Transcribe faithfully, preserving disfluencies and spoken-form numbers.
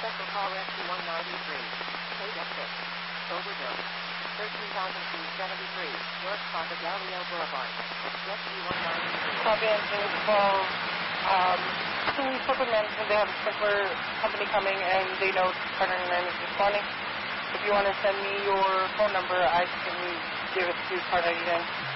Special call rescue one ninety-three. K D six. Overdose. thirteen thousand two seventy-three. North Papa Galileo Boulevard. Rescue one ninety-three. Copy engine twelve. Um, please supplement because they have a sprinkler company coming and they know Carter ninety-nine is responding. If you want to send me your phone number, I can give it to Carter ninety-nine.